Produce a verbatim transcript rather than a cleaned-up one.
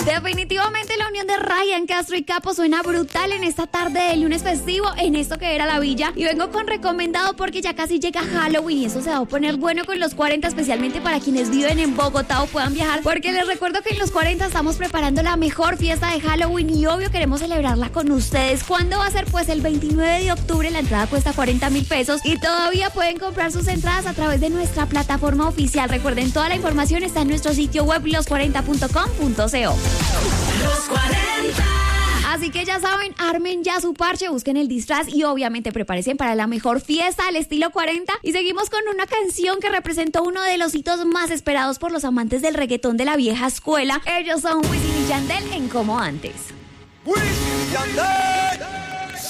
Definitivamente la unión de Ryan Castro y Capo suena brutal en esta tarde de lunes festivo en esto que era la villa. Y vengo con recomendado porque ya casi llega Halloween y eso se va a poner bueno con los cuarenta, especialmente para quienes viven en Bogotá o puedan viajar. Porque les recuerdo que en los cuarenta estamos preparando la mejor fiesta de Halloween y obvio queremos celebrarla con ustedes. ¿Cuándo va a ser? Pues el veintinueve de octubre. La entrada cuesta cuarenta mil pesos y todavía pueden comprar sus entradas a través de nuestra plataforma oficial. Recuerden, toda la información está en nuestro sitio web los cuarenta punto com punto co. Los cuarenta. Así que ya saben, armen ya su parche, busquen el disfraz y obviamente prepárense para la mejor fiesta al estilo cuarenta. Y seguimos con una canción que representó uno de los hitos más esperados por los amantes del reggaetón de la vieja escuela. Ellos son Wisin y Yandel en Como Antes. Wisin y Yandel.